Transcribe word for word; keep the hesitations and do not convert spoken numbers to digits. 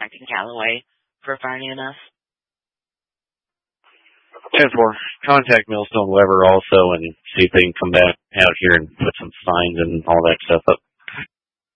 contacting Callaway for financing us? ten four. Contact Millstone Weber also and see if they can come back out here and put some signs and all that stuff up.